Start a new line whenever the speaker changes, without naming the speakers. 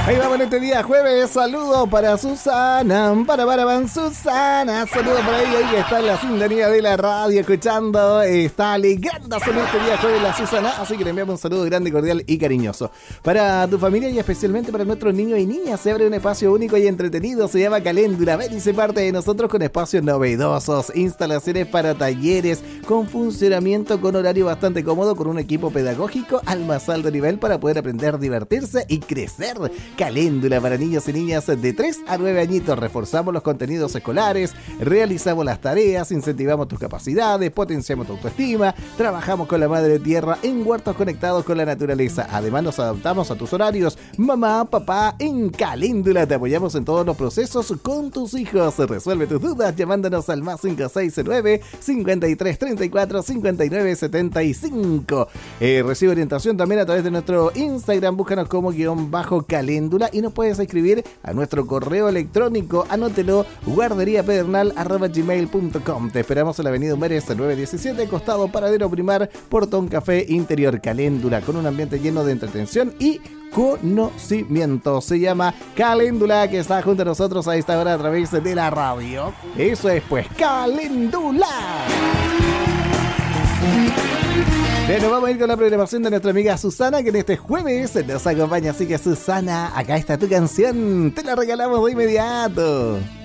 Ahí vamos en este día jueves. Saludo para Susana. Para Susana. Saludo por ahí que está en la sintonía de la radio escuchando. Está alegrándose en este día jueves la Susana. Así que le enviamos un saludo grande, cordial y cariñoso. Para tu familia y especialmente para nuestros niños y niñas se abre un espacio único y entretenido. Se llama Caléndula. Ven y se parte de nosotros con espacios novedosos, instalaciones para talleres, con funcionamiento con horario bastante cómodo, con un equipo pedagógico al más alto nivel para poder aprender, divertirse y crecer. Caléndula para niños y niñas de 3 a 9 añitos. Reforzamos los contenidos escolares, realizamos las tareas, incentivamos tus capacidades, potenciamos tu autoestima, trabajamos con la madre tierra en huertos conectados con la naturaleza. Además nos adaptamos a tus horarios. Mamá, papá, en Caléndula te apoyamos en todos los procesos con tus hijos. Resuelve tus dudas llamándonos al más 569 53 34 59 75. Recibe orientación también a través de nuestro Instagram. Búscanos como _Caléndula y nos puedes escribir a nuestro correo electrónico. Anótelo, guarderiapedernal@gmail.com. Te esperamos en la avenida Humberes 917, costado Paradero Primar, Portón Café Interior. Caléndula, con un ambiente lleno de entretención y conocimiento. Se llama Caléndula, que está junto a nosotros a esta hora a través de la radio. Eso es pues Caléndula. Bien, nos vamos a ir con la programación de nuestra amiga Susana, que en este jueves nos acompaña. Así que Susana, acá está tu canción, te la regalamos de inmediato.